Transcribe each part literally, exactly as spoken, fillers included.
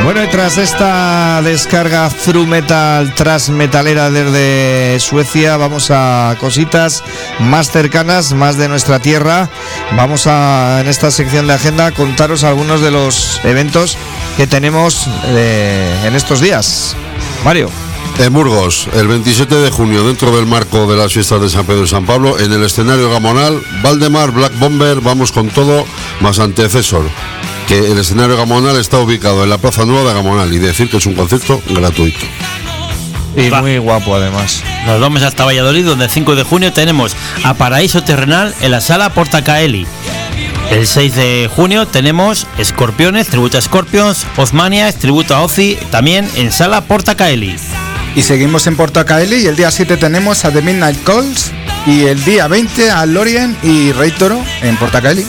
Bueno, y tras esta descarga thru metal, tras metalera desde Suecia, vamos a cositas más cercanas, más de nuestra tierra. Vamos a, en esta sección de agenda, contaros algunos de los eventos que tenemos eh, en estos días. Mario. En Burgos, el veintisiete de junio, dentro del marco de las fiestas de San Pedro y San Pablo, en el escenario Gamonal, Valdemar, Black Bomber, Vamos con todo, más Antecesor. Que el escenario Gamonal está ubicado en la Plaza Nueva de Gamonal, y decir que es un concierto gratuito. Y muy guapo además. Nos vamos hasta Valladolid, donde el cinco de junio tenemos a Paraíso Terrenal en la sala Portacaeli. El seis de junio tenemos Escorpiones, tributo a Scorpions, Ozmania, tributo a Ozzy, también en sala Portacaeli. Y seguimos en Portacaeli, y el día siete tenemos a The Midnight Calls, y el día veinte a Lorien y Rey Toro en Portacaeli.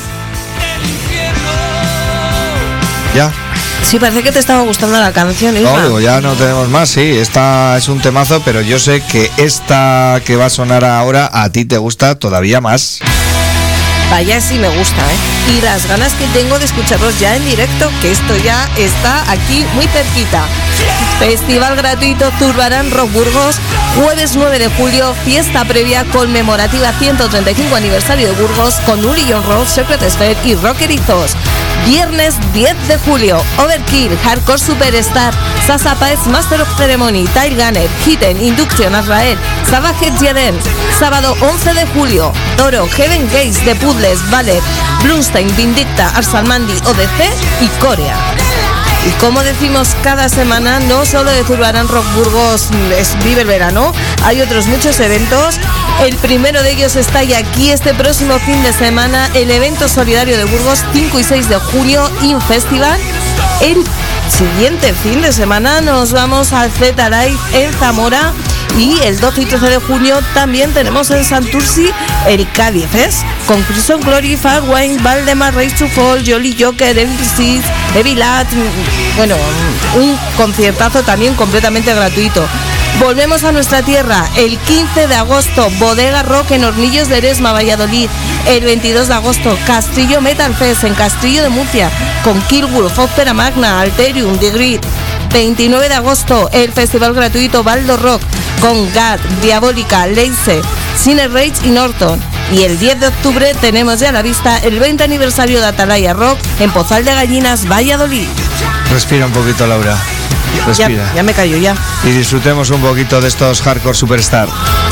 Ya. Sí, parece que te estaba gustando la canción, Isma. No, digo, ya no tenemos más, sí, esta es un temazo, pero yo sé que esta que va a sonar ahora a ti te gusta todavía más. Vaya, sí me gusta, ¿eh? Y las ganas que tengo de escucharlos ya en directo, que esto ya está aquí muy cerquita. Festival gratuito Zurbarán Rock Burgos, jueves nueve de julio, fiesta previa conmemorativa ciento treinta y cinco aniversario de Burgos con Uri John Road, Secret Sphere y Rockerizos. Viernes diez de julio, Overkill, Hardcore Superstar, Sasa Paez, Master of Ceremony, Tyle Gunner, Hidden, Induction, Azrael, Savage Jaden. Sábado once de julio, Toro, Heaven Gates, The Puzzles, Valer, Blumstein, Vindicta, Arsalmandi, O D C y Corea. Y como decimos cada semana, no solo de Zurbarán Rock Burgos es Vive el Verano, hay otros muchos eventos. El primero de ellos está ya aquí este próximo fin de semana, el evento solidario de Burgos, cinco y seis de junio, In Festival. El siguiente fin de semana nos vamos al Z Live en Zamora. Y el doce y trece de junio también tenemos en Santurci el Cádiz Fest, con Crimson Glory, Farwine, Valdemar, Race to Fall, Jolly Joker, Evil Seed, Evilat. Bueno, un conciertazo también completamente gratuito. Volvemos a nuestra tierra el quince de agosto, Bodega Rock en Hornillos de Eresma, Valladolid. El veintidós de agosto, Castillo Metal Fest en Castillo de Murcia, con Killwolf, Opera Magna, Alterium, The Grid. veintinueve de agosto, el festival gratuito Baldo Rock con Gad, Diabólica, Leice, Cine Rage y Norton. Y el diez de octubre tenemos ya a la vista el veinte aniversario de Atalaya Rock en Pozal de Gallinas, Valladolid. Respira un poquito, Laura. Respira. Ya, ya me callo ya. Y disfrutemos un poquito de estos Hardcore Superstar.